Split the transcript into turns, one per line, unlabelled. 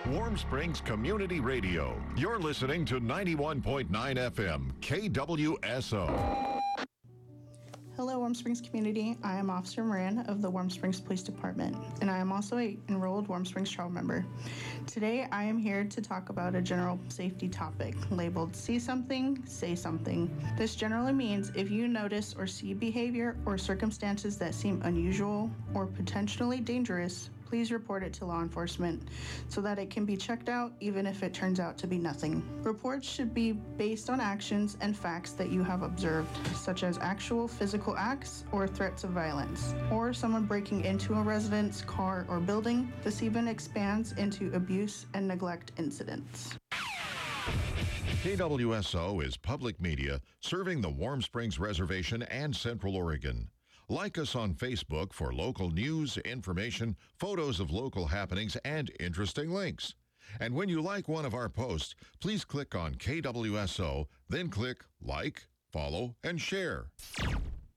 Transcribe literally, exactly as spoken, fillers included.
Warm Springs Community Radio. You're listening to ninety-one point nine F M K W S O.
Hello, Warm Springs community. I am Officer Moran of the Warm Springs Police Department, and I am also a enrolled Warm Springs Trail member. Today, I am here to talk about a general safety topic labeled See Something, Say Something. This generally means if you notice or see behavior or circumstances that seem unusual or potentially dangerous, please report it to law enforcement so that it can be checked out even if it turns out to be nothing. Reports should be based on actions and facts that you have observed, such as actual physical acts or threats of violence, or someone breaking into a residence, car, or building. This even expands into abuse and neglect incidents.
K W S O is public media serving the Warm Springs Reservation and Central Oregon. Like us on Facebook for local news, information, photos of local happenings, and interesting links. And when you like one of our posts, please click on K W S O, then click like, follow, and share.